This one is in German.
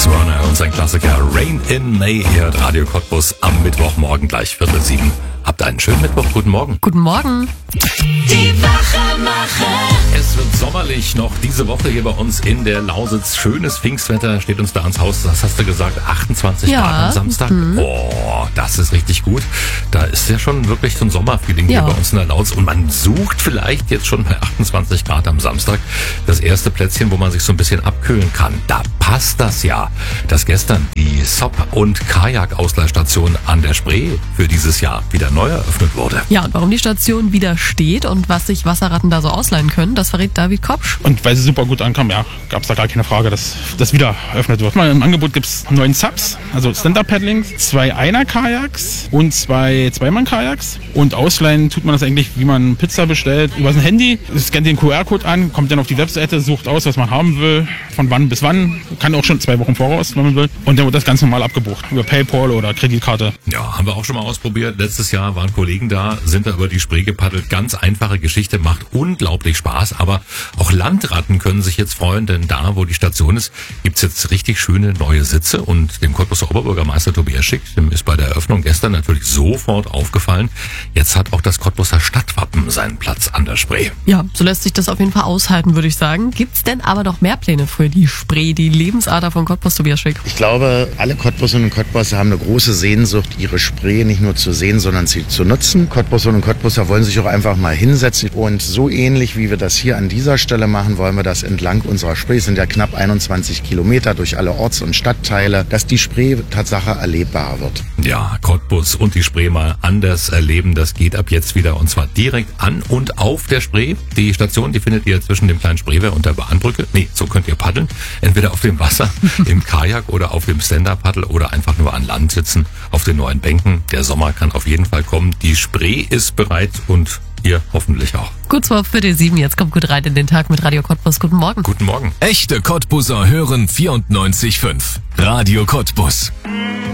Alex Warner und sein Klassiker Rain in May hier at Radio Cottbus am Mittwochmorgen gleich 6:45. Habt einen schönen Mittwoch. Guten Morgen. Guten Morgen. Die Wachmacher. Es wird sommerlich noch diese Woche hier bei uns in der Lausitz. Schönes Pfingstwetter steht uns da ans Haus. Das hast du gesagt, 28 Ja. Grad am Samstag. Oh, das ist richtig gut. Da ist ja schon wirklich so ein Sommerfeeling hier Ja. bei uns in der Lausitz. Und man sucht vielleicht jetzt schon bei 28 Grad am Samstag das erste Plätzchen, wo man sich so ein bisschen abkühlen kann. Da passt das ja, dass gestern die SOP- und Kajak-Ausleihstation an der Spree für dieses Jahr wieder neu eröffnet wurde. Ja, und warum die Station wieder steht und was sich Wasserratten da so ausleihen können, das verrät David Kopsch. Und weil sie super gut ankam, ja, gab es da gar keine Frage, dass das wieder eröffnet wird. Mal im Angebot gibt es 9 Subs, also Stand-Up-Paddlings, 2 Einer-Kajaks und 2 Zweimann-Kajaks. Und ausleihen tut man das eigentlich, wie man Pizza bestellt, über sein Handy. Scannt den QR-Code an, kommt dann auf die Webseite, sucht aus, was man haben will, von wann bis wann. Kann auch schon 2 Wochen voraus, wenn man will. Und dann wird das ganz normal abgebucht, über PayPal oder Kreditkarte. Ja, haben wir auch schon mal ausprobiert. Letztes Jahr waren Kollegen da, sind da über die Spree gepaddelt. Ganz einfache Geschichte, macht unglaublich Spaß. Aber auch Landratten können sich jetzt freuen, denn da, wo die Station ist, gibt's jetzt richtig schöne neue Sitze. Und dem Cottbuser Oberbürgermeister Tobias Schick, dem ist bei der Eröffnung gestern natürlich sofort aufgefallen. Jetzt hat auch das Cottbuser Stadtwappen seinen Platz an der Spree. Ja, so lässt sich das auf jeden Fall aushalten, würde ich sagen. Gibt's denn aber noch mehr Pläne für die Spree, die Lebensader von Cottbus, Tobias Schick? Ich glaube, alle Cottbusserinnen und Cottbusser haben eine große Sehnsucht, ihre Spree nicht nur zu sehen, sondern sie zu nutzen. Cottbusserinnen und Cottbusser wollen sich auch einfach mal hinsetzen. Und so ähnlich, wie wir das hier an dieser Stelle machen, wollen wir das entlang unserer Spree, es sind ja knapp 21 Kilometer durch alle Orts- und Stadtteile, dass die Spree Tatsache erlebbar wird. Ja, Cottbus und die Spree mal anders erleben, das geht ab jetzt wieder und zwar direkt an und auf der Spree. Die Station, die findet ihr zwischen dem kleinen Spreewehr und der Bahnbrücke. Nee, so könnt ihr paddeln. Entweder auf dem Wasser, im Kajak oder auf dem Stand-Up-Paddle oder einfach nur an Land sitzen, auf den neuen Bänken. Der Sommer kann auf jeden Fall kommen. Die Spree ist bereit und ihr hoffentlich auch. Kurz vor 6:45, jetzt kommt gut rein in den Tag mit Radio Cottbus. Guten Morgen. Guten Morgen. Echte Cottbuser hören 94.5. Radio Cottbus.